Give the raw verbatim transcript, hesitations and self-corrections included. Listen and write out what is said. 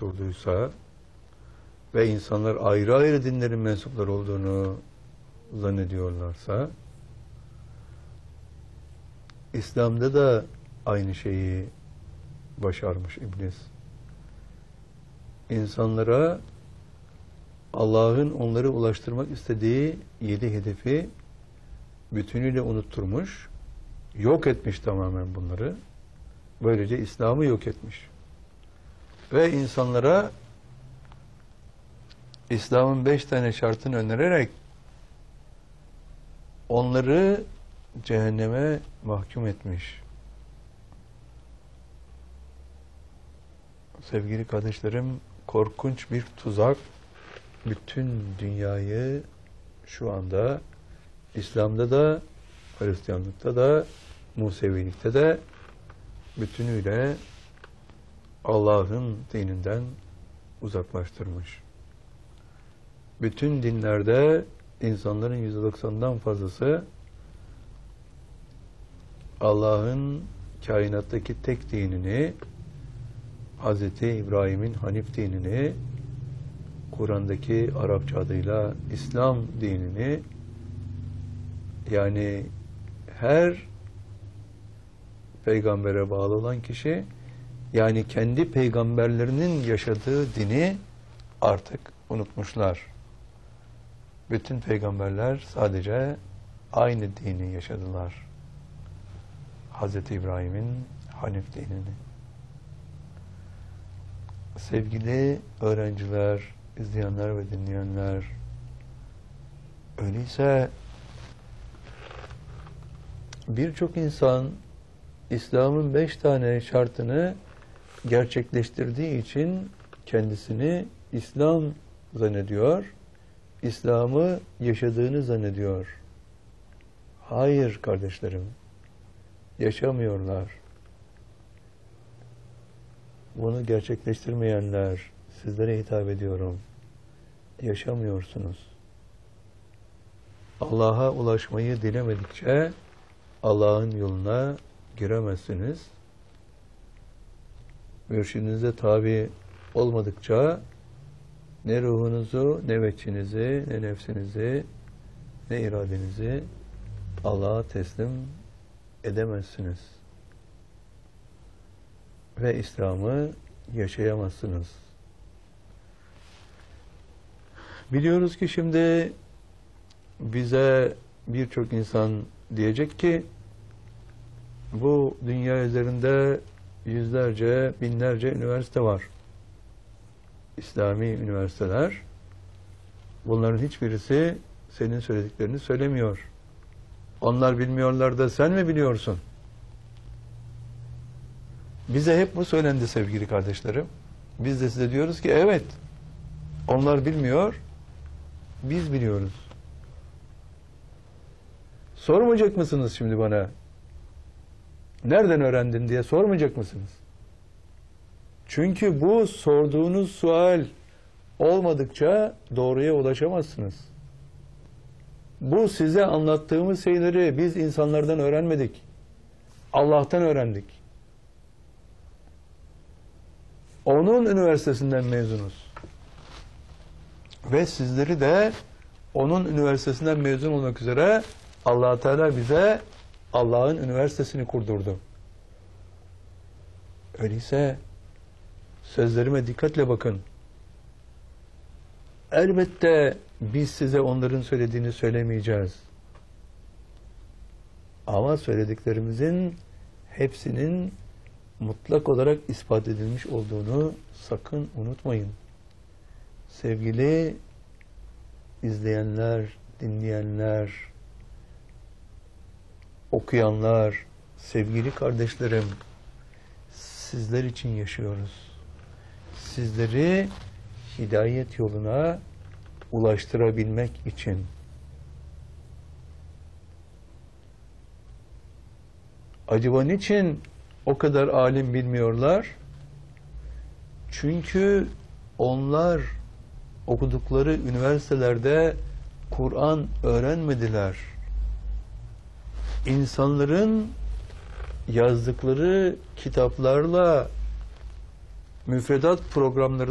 oluşturduysa ve insanlar ayrı ayrı dinlerin mensupları olduğunu zannediyorlarsa, İslam'da da aynı şeyi başarmış iblis. İnsanlara Allah'ın onları ulaştırmak istediği yedi hedefi bütünüyle unutturmuş, yok etmiş tamamen bunları. Böylece İslam'ı yok etmiş. Ve insanlara İslam'ın beş tane şartını önererek onları cehenneme mahkum etmiş. Sevgili kardeşlerim, korkunç bir tuzak bütün dünyayı şu anda İslam'da da, Hristiyanlıkta da, Musevilikte de bütünüyle Allah'ın dininden uzaklaştırmış. Bütün dinlerde insanların yüzde doksanından fazlası Allah'ın kainattaki tek dinini, Hazreti İbrahim'in Hanif dinini, Kur'an'daki Arapça adıyla İslam dinini, yani her peygambere bağlı olan kişi, yani kendi peygamberlerinin yaşadığı dini artık unutmuşlar. Bütün peygamberler sadece aynı dini yaşadılar. Hazreti İbrahim'in Hanif dinini. Sevgili öğrenciler, izleyenler ve dinleyenler, öyleyse birçok insan İslam'ın beş tane şartını gerçekleştirdiği için kendisini İslam zannediyor, İslam'ı yaşadığını zannediyor. Hayır kardeşlerim, yaşamıyorlar. Bunu gerçekleştirmeyenler, sizlere hitap ediyorum. Yaşamıyorsunuz. Allah'a ulaşmayı dilemedikçe Allah'ın yoluna giremezsiniz. Mürşidinize tabi olmadıkça ne ruhunuzu, ne veçinizi, ne nefsinizi, ne iradenizi Allah'a teslim edemezsiniz. Ve İslam'ı yaşayamazsınız. Biliyoruz ki şimdi bize birçok insan diyecek ki bu dünya üzerinde yüzlerce, binlerce üniversite var. İslami üniversiteler. Bunların hiçbirisi senin söylediklerini söylemiyor. Onlar bilmiyorlar da sen mi biliyorsun? Bize hep bu söylendi sevgili kardeşlerim. Biz de size diyoruz ki evet, onlar bilmiyor, biz biliyoruz. Sormayacak mısınız şimdi bana? Nereden öğrendin diye sormayacak mısınız? Çünkü bu sorduğunuz sual olmadıkça doğruya ulaşamazsınız. Bu size anlattığımız şeyleri biz insanlardan öğrenmedik. Allah'tan öğrendik. Onun üniversitesinden mezunuz. Ve sizleri de onun üniversitesinden mezun olmak üzere Allah Teala bize Allah'ın üniversitesini kurdurdu. Öyleyse sözlerime dikkatle bakın. Elbette biz size onların söylediğini söylemeyeceğiz. Ama söylediklerimizin hepsinin mutlak olarak ispat edilmiş olduğunu sakın unutmayın. Sevgili izleyenler, dinleyenler, okuyanlar, sevgili kardeşlerim, sizler için yaşıyoruz. Sizleri hidayet yoluna ulaştırabilmek için. Acaba niçin o kadar alim bilmiyorlar? Çünkü onlar okudukları üniversitelerde Kur'an öğrenmediler. İnsanların yazdıkları kitaplarla müfredat programları